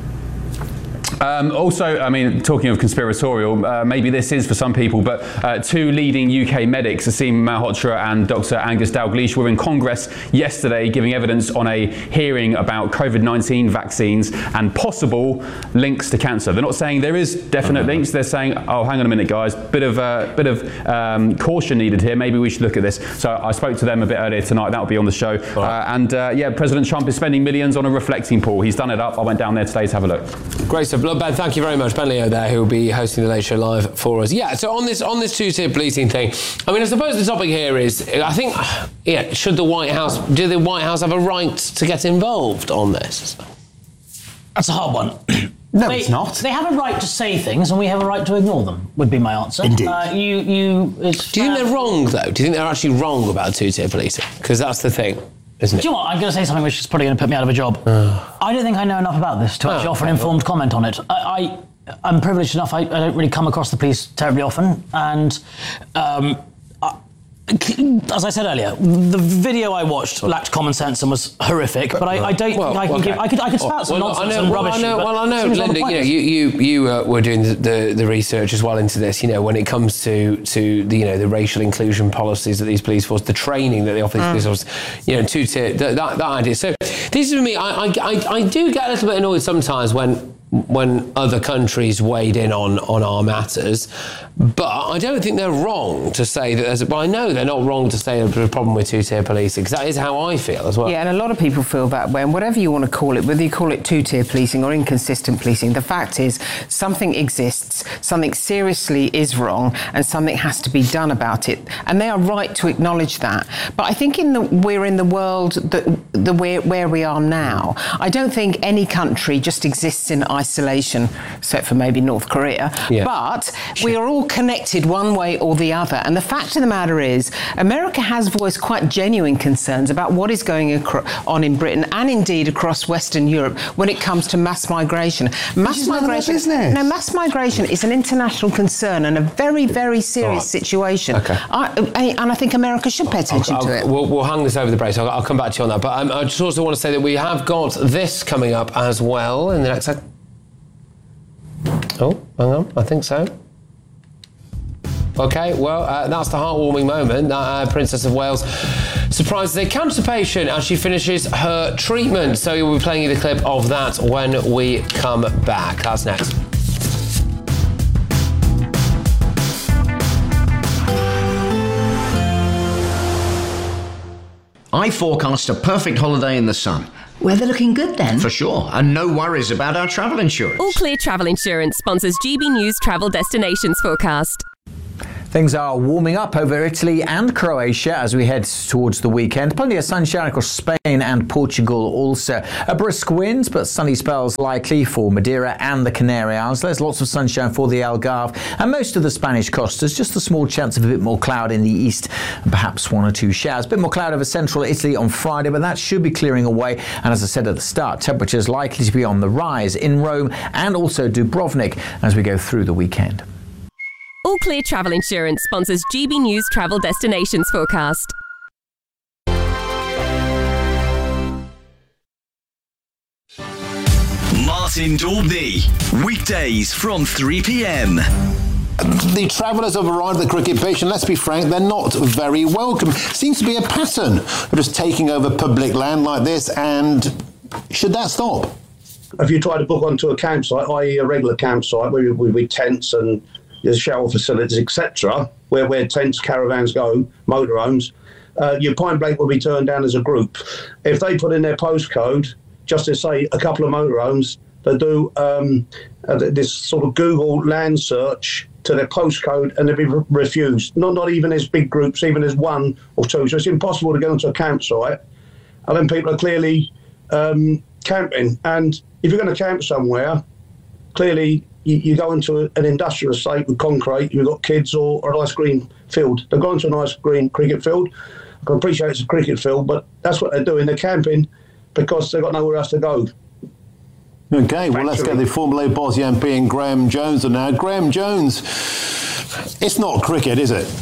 Also, I mean, talking of conspiratorial, maybe this is for some people, but two leading UK medics, Aseem Malhotra and Dr. Angus Dalgleish, were in Congress yesterday giving evidence on a hearing about COVID-19 vaccines and possible links to cancer. They're not saying there is definite links. They're saying, oh, hang on a minute, guys, bit of caution needed here. Maybe we should look at this. So I spoke to them a bit earlier tonight. That'll be on the show. Yeah, President Trump is spending millions on a reflecting pool. He's done it up. I went down there today to have a look. Great stuff. Ben, thank you very much. Ben Leo there, who will be hosting the Late Show Live for us. Yeah, so on this two-tier policing thing, I mean, I suppose the topic here is, I think, yeah, do the White House have a right to get involved on this? That's a hard one. No, it's not. They have a right to say things, and we have a right to ignore them, would be my answer. Indeed. Do you think they're wrong, though? Do you think they're actually wrong about two-tier policing? Because that's the thing, isn't it? Do you know what? I'm going to say something which is probably going to put me out of a job. I don't think I know enough about this to actually offer an informed comment on it. I'm privileged enough, I don't really come across the police terribly often, and as I said earlier, the video I watched lacked common sense and was horrific. But I don't think I could spout some nonsense and rubbish. I know, Linda. You were doing the research as well into this. You know, when it comes to the racial inclusion policies that these police force, the training that they offer these police force, two-tier, that idea. So This is for me. I do get a little bit annoyed sometimes when other countries weighed in on our matters, but I don't think they're wrong to say that there's. Well, I know they're not wrong to say there's a problem with two-tier policing, because that is how I feel as well. Yeah, and a lot of people feel that way, and whatever you want to call it, whether you call it two-tier policing or inconsistent policing, the fact is something exists, something seriously is wrong, and something has to be done about it, and they are right to acknowledge that. But I think we're in the world where we are now. I don't think any country just exists in isolation, except for maybe North Korea. Yeah. But we are all connected one way or the other. And the fact of the matter is, America has voiced quite genuine concerns about what is going on in Britain and indeed across Western Europe when it comes to mass migration. Mass migration is an international concern and a very, very serious situation. Okay. And I think America should pay attention to it. We'll hang this over the break. So I'll come back to you on that. But I just also want to say that we have got this coming up as well in the next. Oh, hang on, I think so. Okay, well, that's the heartwarming moment that Princess of Wales surprises a cancer patient as she finishes her treatment. So we'll be playing you the clip of that when we come back. That's next. I forecast a perfect holiday in the sun. Weather looking good then? For sure, and no worries about our travel insurance. All Clear Travel Insurance sponsors GB News Travel Destinations Forecast. Things are warming up over Italy and Croatia as we head towards the weekend. Plenty of sunshine across Spain and Portugal also. A brisk winds, but sunny spells likely for Madeira and the Canary Islands. There's lots of sunshine for the Algarve and most of the Spanish costas. Just a small chance of a bit more cloud in the east and perhaps one or two showers. A bit more cloud over central Italy on Friday, but that should be clearing away. And as I said at the start, temperatures likely to be on the rise in Rome and also Dubrovnik as we go through the weekend. All Clear Travel Insurance sponsors GB News Travel Destinations Forecast. Martin Daubney, weekdays from 3 p.m. The travellers have arrived at the cricket pitch, and let's be frank, they're not very welcome. Seems to be a pattern of just taking over public land like this, and should that stop? If you try to book onto a campsite, i.e. a regular campsite with tents and there's shower facilities, etc., where tents, caravans go, motorhomes, your point blank will be turned down as a group. If they put in their postcode, just to say a couple of motorhomes, they do this sort of Google land search to their postcode and they'll be refused. Not even as big groups, even as one or two. So it's impossible to get onto a campsite. And then people are clearly camping. And if you're going to camp somewhere, clearly you go into an industrial estate with concrete, you've got kids or a nice green field. They've gone to a nice green cricket field. I can appreciate it's a cricket field, but that's what they're doing. They're camping because they've got nowhere else to go. Okay, well, let's get the Formula A Boss MP and Graham Jones on now. Graham Jones, it's not cricket, is it?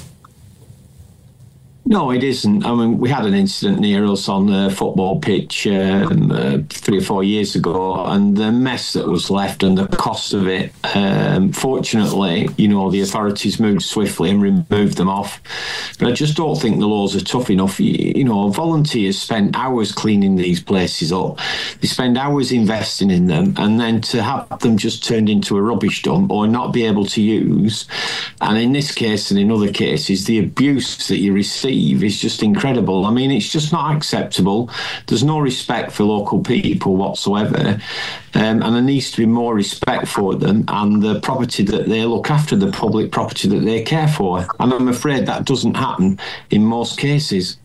No, it isn't. I mean, we had an incident near us on the football pitch 3 or 4 years ago, and the mess that was left and the cost of it, fortunately, the authorities moved swiftly and removed them off. But I just don't think the laws are tough enough. Volunteers spend hours cleaning these places up. They spend hours investing in them, and then to have them just turned into a rubbish dump or not be able to use, and in this case and in other cases, the abuse that you receive is just incredible. I mean, it's just not acceptable. There's no respect for local people whatsoever, and there needs to be more respect for them and the property that they look after, the public property that they care for. And I'm afraid that doesn't happen in most cases.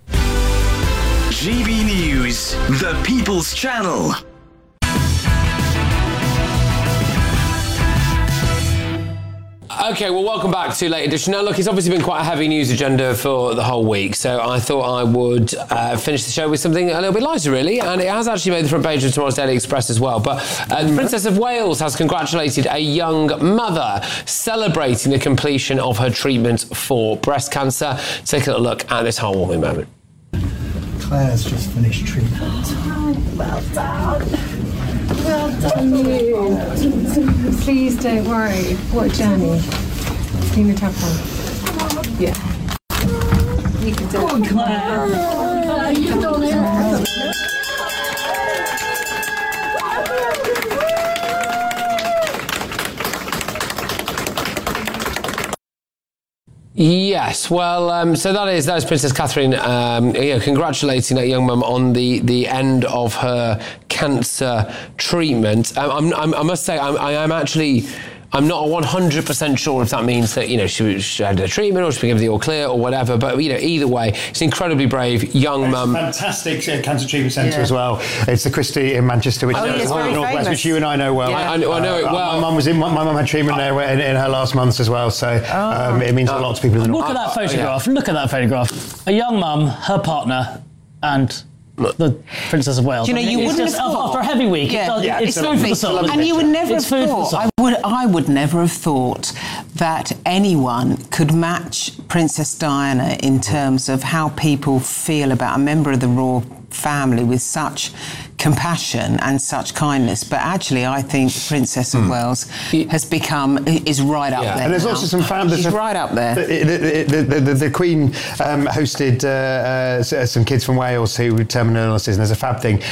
GB News, the People's Channel. Okay, well, welcome back to Late Edition. Now, look, it's obviously been quite a heavy news agenda for the whole week, so I thought I would finish the show with something a little bit lighter, really, and it has actually made the front page of tomorrow's Daily Express as well. But the Princess of Wales has congratulated a young mother celebrating the completion of her treatment for breast cancer. Take a look at this heartwarming moment. Claire's just finished treatment. Well done. Well done, you. Please don't worry. What a journey. It's been a tough one. Yeah. You can do it. Claire. You've done it. Yes, well, so that is Princess Catherine, congratulating that young mum on the end of her cancer treatment. I must say, I'm not 100% sure if that means that, she had a treatment or she's been given the all clear or whatever, but, either way, it's incredibly brave young mum. Fantastic cancer treatment centre as well. It's the Christie in Manchester, which is the Northwest, which you and I know well. Yeah. I know it well. My mum had treatment there in her last months as well, so it means a lot to people in the North. Look at that photograph. Look at that photograph. A young mum, her partner, and the Princess of Wales. Do you wouldn't have thought after a heavy week. It's food for the soul. And you would never have thought. I would never have thought that anyone could match Princess Diana in terms of how people feel about a member of the royal family with such compassion and such kindness. But actually, I think Princess of Wales is right up there. And there's also some families. She's right up there. The Queen hosted some kids from Wales who had terminal illnesses, and there's a fab thing.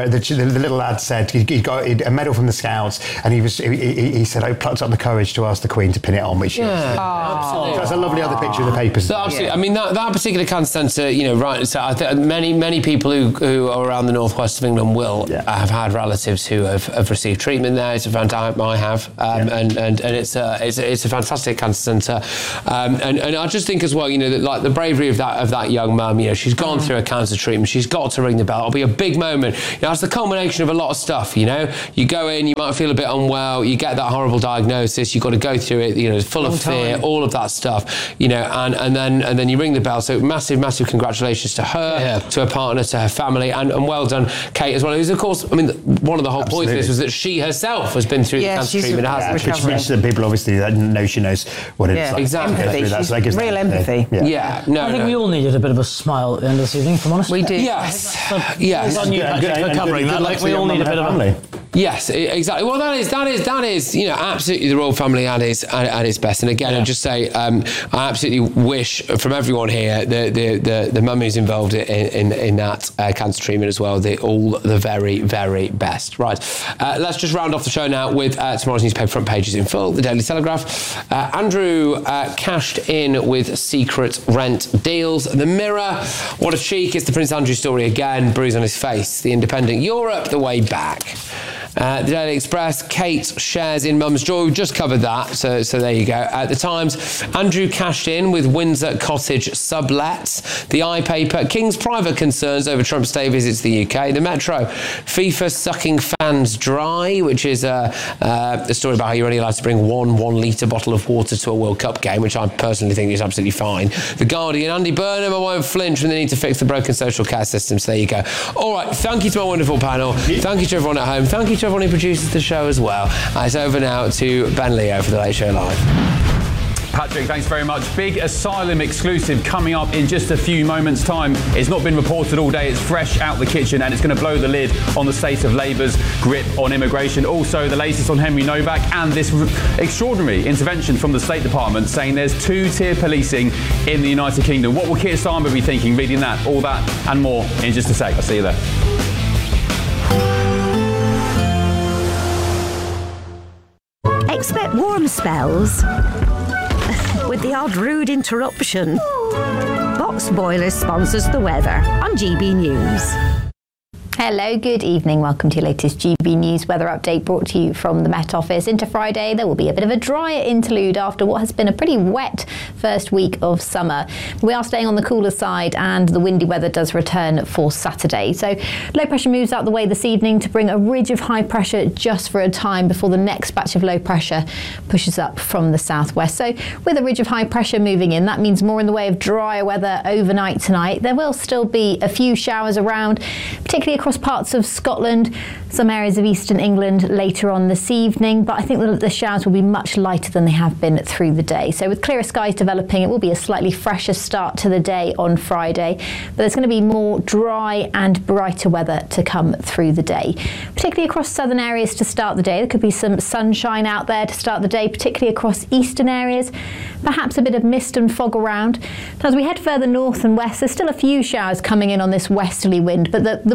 The little lad said he got a medal from the Scouts, and he said, I plucked up the courage to ask the Queen to pin it on, which absolutely. That's a lovely other picture in the papers. So absolutely. I mean, that particular cancer centre, right, so I think many people who are around the northwest of England will have had relatives who have received treatment there. It's a fantastic, I have, and it's a fantastic cancer centre, and I just think as well, that like the bravery of that young mum, she's gone through a cancer treatment, she's got to ring the bell. It'll be a big moment. It's the culmination of a lot of stuff. You go in, you might feel a bit unwell, you get that horrible diagnosis, you've got to go through it, full of fear, all of that stuff, and then you ring the bell. So massive congratulations to her, to her partner, to her family, and well done, Kate, as well. Who's, of course, one of the whole points of this was that she herself has been through the cancer treatment. Which people obviously know she knows what it's like. Exactly. Empathy. Real empathy. I think we all needed a bit of a smile at the end of this evening, if I'm honest. We did. Yes. It's on you, Patrick, for covering that. Like, we all need a bit of family. Yes, exactly. Well, that is absolutely the royal family at its best. And again, I'll just say, I absolutely wish from everyone here, the mum who's involved in that cancer treatment as well, all the very, very best. Right, let's just round off the show now with tomorrow's newspaper front pages in full. The Daily Telegraph. Andrew cashed in with secret rent deals. The Mirror. What a cheek! It's the Prince Andrew story again. Bruise on his face. The Independent. Europe, the way back. The Daily Express, Kate shares in Mum's joy. We've just covered that, so there you go. The Times, Andrew cashed in with Windsor Cottage sublets. The iPaper, King's private concerns over Trump's stay visits to the UK. The Metro, FIFA sucking fans dry, which is a story about how you're only allowed to bring one litre bottle of water to a World Cup game, which I personally think is absolutely fine. The Guardian, Andy Burnham, I won't flinch when they need to fix the broken social care system. So there you go. All right, thank you to my wonderful panel. Thank you to everyone at home. Thank you to everyone who produces the show as well. It's over now to Ben Leo for The Late Show Live. Patrick, thanks very much. Big Asylum exclusive coming up in just a few moments' time. It's not been reported all day. It's fresh out the kitchen, and it's going to blow the lid on the state of Labour's grip on immigration. Also, the latest on Henry Novak and this extraordinary intervention from the State Department saying there's two-tier policing in the United Kingdom. What will Keir Starmer be thinking reading that? All that and more in just a sec. I'll see you there. Expect warm spells with the odd rude interruption. Box Boilers sponsors the weather on GB News. Hello, good evening. Welcome to your latest GB News weather update brought to you from the Met Office. Into Friday, there will be a bit of a drier interlude after what has been a pretty wet first week of summer. We are staying on the cooler side and the windy weather does return for Saturday. So low pressure moves out the way this evening to bring a ridge of high pressure just for a time before the next batch of low pressure pushes up from the southwest. So with a ridge of high pressure moving in, that means more in the way of drier weather overnight tonight. There will still be a few showers around, particularly across parts of Scotland, some areas of eastern England later on this evening, but I think that the showers will be much lighter than they have been through the day. So with clearer skies developing, it will be a slightly fresher start to the day on Friday, but there's going to be more dry and brighter weather to come through the day, particularly across southern areas to start the day. There could be some sunshine out there to start the day, particularly across eastern areas, perhaps a bit of mist and fog around. Now, as we head further north and west, there's still a few showers coming in on this westerly wind, but the breeze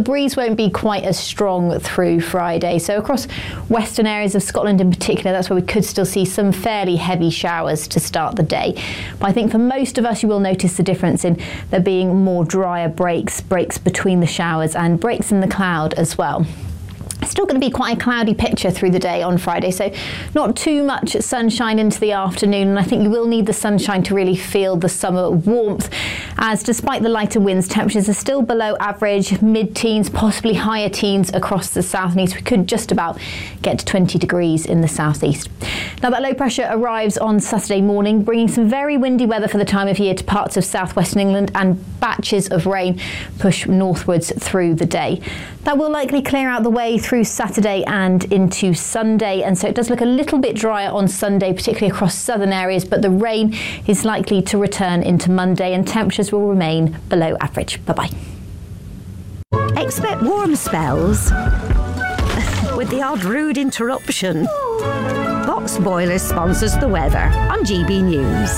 won't be quite as strong through Friday. So across western areas of Scotland in particular, that's where we could still see some fairly heavy showers to start the day. But I think for most of us, you will notice the difference in there being more drier breaks between the showers and breaks in the cloud as well. Still going to be quite a cloudy picture through the day on Friday, so not too much sunshine into the afternoon, and I think you will need the sunshine to really feel the summer warmth, as despite the lighter winds, temperatures are still below average, mid-teens, possibly higher teens across the south and east. We could just about get to 20 degrees in the southeast. Now that low pressure arrives on Saturday morning, bringing some very windy weather for the time of year to parts of southwestern England, and batches of rain push northwards through the day. That will likely clear out the way through Saturday and into Sunday, and so it does look a little bit drier on Sunday, particularly across southern areas, but the rain is likely to return into Monday and temperatures will remain below average. Bye-bye. Expect warm spells with the odd rude interruption. Box Boilers sponsors the weather on GB News.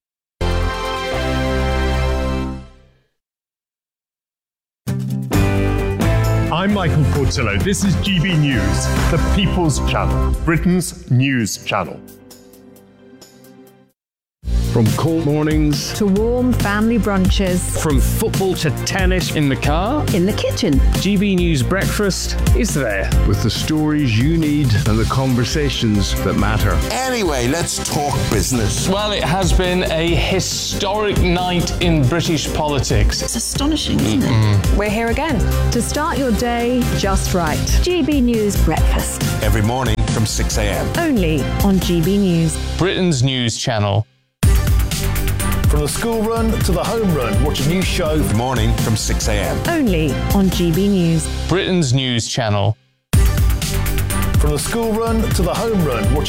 I'm Michael Portillo. This is GB News, the People's Channel, Britain's news channel. From cold mornings to warm family brunches, from football to tennis in the car, in the kitchen, GB News Breakfast is there with the stories you need and the conversations that matter. Anyway, let's talk business. Well, it has been a historic night in British politics. It's astonishing, isn't it? We're here again to start your day just right. GB News Breakfast. Every morning from 6 a.m. Only on GB News. Britain's news channel. From the school run to the home run, watch a new show. Every morning from 6 a.m. Only on GB News. Britain's news channel. From the school run to the home run, watch